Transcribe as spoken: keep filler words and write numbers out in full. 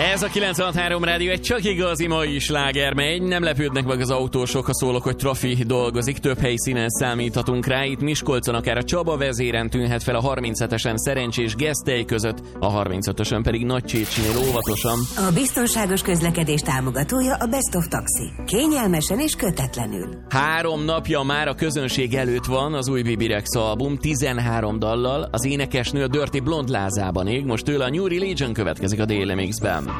Ez a kilencvenhat-három rádió egy csak igazi mai sláger megy. Nem lepődnek meg az autósok, ha szólok, hogy trafi dolgozik. Több helyszínen számíthatunk rá. Itt Miskolcon akár a Csaba vezéren tűnhet fel a harminchetesen Szerencsés Gesztely között, a harmincötösen pedig Nagycsécsnél óvatosan. A biztonságos közlekedés támogatója a Best of Taxi. Kényelmesen és kötetlenül. Három napja már a közönség előtt van az új Bibi Rexha album, tizenhárom dallal. Az énekesnő a Dirty Blonde lázában ég, most tőle a New Religion következik a Daily Mixben.